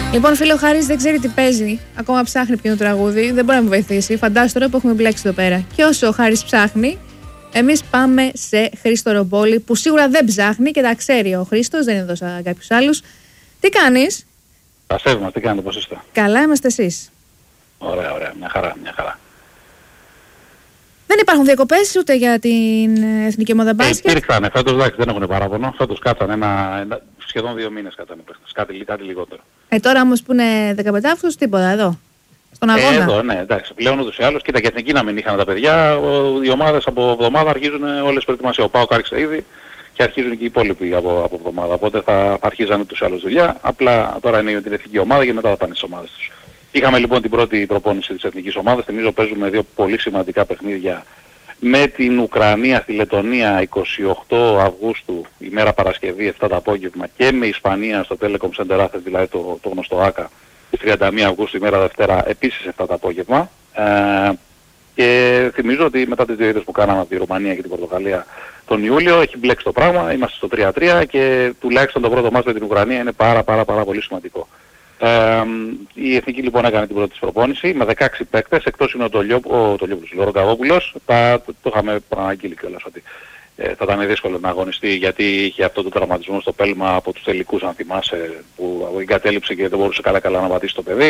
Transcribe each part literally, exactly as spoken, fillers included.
Λοιπόν, φίλο, ο Χάρης δεν ξέρει τι παίζει. Ακόμα ψάχνει ποιο είναι το τραγούδι. Δεν μπορεί να μου βοηθήσει. Φαντάσου τώρα που έχουμε μπλέξει εδώ πέρα. Και όσο ο Χάρης ψάχνει, εμείς πάμε σε Χρήστο Ρομπόλη, που σίγουρα δεν ψάχνει και τα ξέρει ο Χρήστος, δεν έδωσα κάποιους άλλους. Τι κάνεις? Πασεύουμε, τι κάνετε, πώς είστε? Καλά είμαστε εσείς? Ωραία, ωραία, μια χαρά, μια χαρά. Δεν υπάρχουν διακοπές ούτε για την εθνική ομάδα μπάσκετ? Ε, υπήρξαν, φέτος εντάξει δεν έχουν παράπονο. Φέτος κάτσαν ένα, ένα, σχεδόν δύο μήνες κάτσαν παίχτες, κάτι, κάτι λιγότερο. Ε, τώρα όμως που είναι δεκαπέντε Αυγούστου, τίποτα εδώ, στον αγώνα. Ε, εδώ, ναι, εντάξει, πλέον ούτως ή άλλως, κοίτα και εθνική να μην είχαν τα παιδιά, οι ομάδες από εβδομάδα αρχίζουν όλες προετοιμασία. Ο ΠΑΟΚ άρχισε ήδη και αρχίζουν και οι υπόλοιποι από, από εβδομάδα. Οπότε θα, θα αρχίζαν ούτως ή άλλως δουλειά, απλά τώρα είναι την εθνική ομάδα και μετά θα πάνε στις ομάδες τους. Είχαμε λοιπόν την πρώτη προπόνηση της εθνικής ομάδας, θυμίζω παίζουμε δύο πολύ σημαντικά παιχνίδια με την Ουκρανία στη Λετωνία εικοστή όγδοη Αυγούστου, ημέρα Παρασκευή, επτά το απόγευμα, και με Ισπανία στο Telecom Center Athens, δηλαδή το, το γνωστό ΆΚΑ, τριάντα μία Αυγούστου, ημέρα Δευτέρα, επίσης επτά το απόγευμα. Ε, και θυμίζω ότι μετά τις δύο ήττες που κάναμε από τη Ρουμανία και την Πορτογαλία τον Ιούλιο έχει μπλέξει το πράγμα, είμαστε στο τρία τρία και τουλάχιστον το πρώτο μάτς με την Ουκρανία είναι πάρα πάρα πάρα πολύ σημαντικό. Ε, η Εθνική λοιπόν έκανε την πρώτη της προπόνηση με δεκαέξι παίκτες, εκτός είναι ο Τολιόπουλος, ο Ρογκαβόπουλος, το, το είχαμε προαναγγείλει κιόλας ότι ε, θα ήταν δύσκολο να αγωνιστεί γιατί είχε αυτό το τραυματισμό στο πέλμα από τους τελικούς, αν θυμάσαι, που εγκατέλειψε και δεν μπορούσε καλά καλά να πατήσει το παιδί.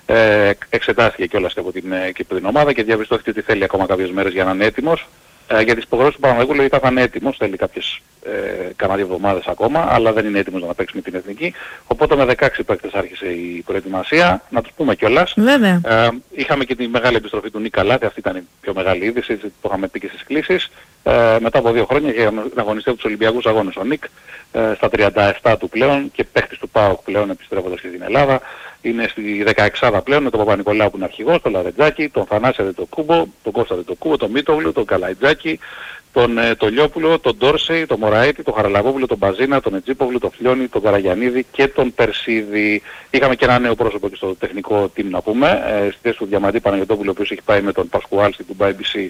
Ε, εξετάστηκε κιόλας και από την, και από την ομάδα και διαπιστώθηκε ότι θέλει ακόμα κάποιες μέρες για να είναι έτοιμος. Ε, για τις υποχρεώσεις του Παναγιώτη ήταν θα είναι έτοιμος, θέλει κάποιες ε, κανένα δύο εβδομάδες ακόμα, αλλά δεν είναι έτοιμος να παίξει με την εθνική. Οπότε με δεκαέξι παίκτες άρχισε η προετοιμασία. Να τους πούμε κιόλας. Βέβαια. Ε, είχαμε και τη μεγάλη επιστροφή του Νίκα Λάτη, αυτή ήταν η πιο μεγάλη είδηση, που είχαμε πει και στις κλήσεις. Ε, μετά από δύο χρόνια για να αγωνιστεί από τους Ολυμπιακούς Αγώνες ο Νίκ, ε, στα τριάντα επτά του πλέον και παίκτης του ΠΑΟΚ πλέον επιστρέφοντας και στην Ελλάδα. Είναι στη δεκαεξάδα πλέον με τον Παπα-Νικολάου που είναι αρχηγός, τον Λαρετζάκη, τον Θανάση Αντετοκούμπο, τον Κώστα Αντετοκούμπο, τον Μίτογλου, τον Καλαϊτζάκη, τον ε, Τολιόπουλο, τον Ντόρσεϊ, τον Μωραήτη, τον Χαραλαβόπουλο, τον Μπαζίνα, τον Ετζίπογλου, τον Φλιώνη, τον Καραγιαννίδη και τον Περσίδη. Είχαμε και ένα νέο πρόσωπο και στο τεχνικό team να πούμε, ε, στη θέση του Διαμαντή Παναγιωτόπουλου, ο οποίος έχει πάει με τον Πασκουάλ στην Dubai μπι σι.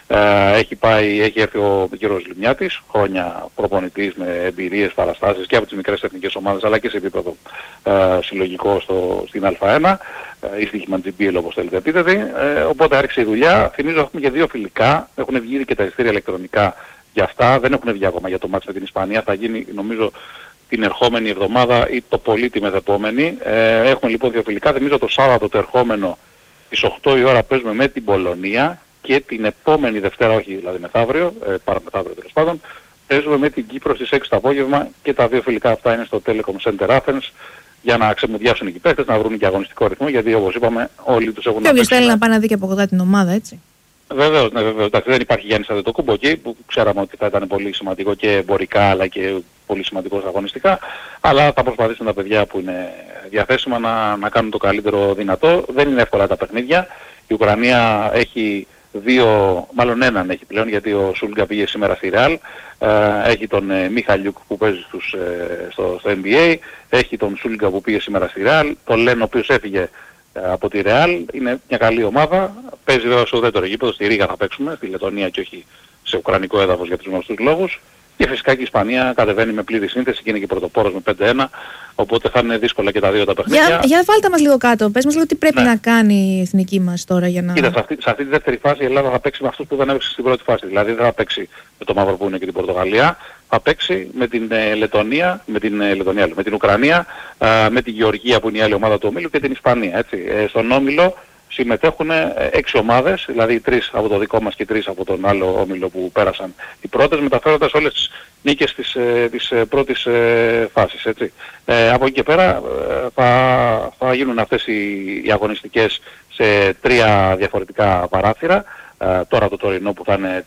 Ε, έχει, πάει, έχει έρθει ο κύριος Λιμιάτης, χρόνια προπονητής με εμπειρίες, παραστάσεις και από τις μικρές εθνικές ομάδες αλλά και σε επίπεδο ε, συλλογικό στο, στην Α1 ε, ή στη Χιμαντζιμπίελ όπως θέλετε επίθετη. Ε, οπότε άρχισε η δουλειά. Θυμίζω έχουμε και δύο φιλικά, έχουν βγει ήδη και τα εισιτήρια ηλεκτρονικά για αυτά, δεν έχουν βγει ακόμα για το μάτς με την Ισπανία, θα γίνει νομίζω την ερχόμενη εβδομάδα ή το πολύ τη μεθεπόμενη. Ε, έχουμε λοιπόν δύο φιλικά, θυμίζω το Σάββατο το ερχόμενο στις οκτώ η ώρα παίζουμε με την Πολωνία. Και την επόμενη Δευτέρα, όχι δηλαδή μεθαύριο, ε, παραμεθαύριο τέλος πάντων, παίζουμε με την Κύπρο στις έξι το απόγευμα και τα δύο φιλικά αυτά είναι στο Telecom Center Athens για να ξεμουδιάσουν οι παίκτες, να βρουν και αγωνιστικό ρυθμό, γιατί όπως είπαμε όλοι τους έχουν... Και όποιος θέλει να πάει να δει και από κοντά την ομάδα, έτσι. Βεβαίως, ναι, βεβαίως. Εντάξει, δεν υπάρχει Γιάννης Αντετοκούμπο εκεί, που ξέραμε ότι θα ήταν πολύ σημαντικό και εμπορικά αλλά και πολύ σημαντικό αγωνιστικά, αλλά θα προσπαθήσουν τα παιδιά που είναι διαθέσιμα να, να κάνουν το καλύτερο δυνατό. Δεν είναι εύκολα τα παιχνίδια. Η Ουκρανία έχει δύο, μάλλον έναν έχει πλέον, γιατί ο Σούλγκα πήγε σήμερα στη Ρεάλ, ε, έχει τον ε, Μιχαλιούκ που παίζει στους, ε, στο, στο Εν Μπι Έι, έχει τον Σούλγκα που πήγε σήμερα στη Ρεάλ, τον Λεν ο οποίος έφυγε ε, από τη Ρεάλ, είναι μια καλή ομάδα, παίζει βέβαια στο ουδέτερο γήπεδο, στη Ρήγα θα παίξουμε, στη Λετωνία και όχι σε ουκρανικό έδαφος για τους γνωστούς λόγους. Και φυσικά και η Ισπανία κατεβαίνει με πλήρη σύνθεση και είναι και πρωτοπόρος με πέντε ένα, οπότε θα είναι δύσκολα και τα δύο τα παιχνίδια. Για, για βάλτε μας λίγο κάτω, πες μας λίγο τι πρέπει ναι. να κάνει η εθνική μας τώρα για να... Κοίτα, σε αυτή, σε αυτή τη δεύτερη φάση η Ελλάδα θα παίξει με αυτούς που δεν έπαιξε στην πρώτη φάση. Δηλαδή δεν θα παίξει με το Μαυροβούνιο και την Πορτογαλία, θα παίξει με την ε, Λετωνία, με την, ε, Λετωνία, με την Ουκρανία, ε, με την Γεωργία που είναι η άλλη ομάδα του ομίλου και την Ισπανία. Έτσι. Ε, στον όμιλο συμμετέχουν έξι ομάδες, δηλαδή τρεις από το δικό μας και τρεις από τον άλλο όμιλο που πέρασαν οι πρώτες, μεταφέροντας όλες τις νίκες της, της πρώτης φάσης. Έτσι. Ε, από εκεί και πέρα ε, θα, θα γίνουν αυτές οι, οι αγωνιστικές σε τρία διαφορετικά παράθυρα. Ε, τώρα το τωρινό που θα είναι